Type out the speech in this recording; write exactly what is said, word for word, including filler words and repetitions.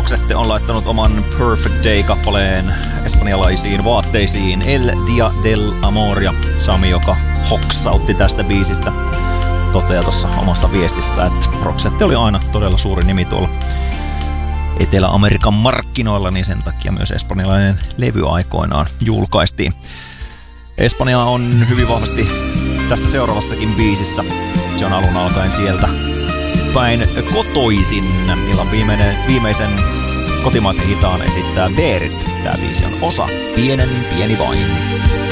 Roxette on laittanut oman Perfect Day-kappaleen espanjalaisiin vaatteisiin El Dia del Amor, ja Sami, joka hoksautti tästä biisistä, toteaa tuossa omassa viestissä, että Roxette oli aina todella suuri nimi tuolla Etelä-Amerikan markkinoilla, niin sen takia myös espanjalainen levy aikoinaan julkaistiin. Espanja on hyvin vahvasti tässä seuraavassakin biisissä. Se on alun alkaen sieltä päin kotoisin. Illan viimeinen, viimeisen kotimaisen hitaan esittää Berit. Tämä biisi on osa Pienen pieni vain.